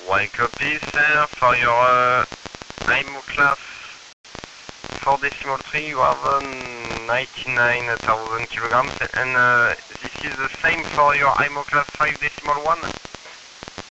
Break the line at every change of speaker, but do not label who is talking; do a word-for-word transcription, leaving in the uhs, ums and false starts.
One copy, sir. For your uh, I M O class four decimal three, you have uh, ninety-nine thousand kilograms, and uh, this is the same for your I M O class five decimal one?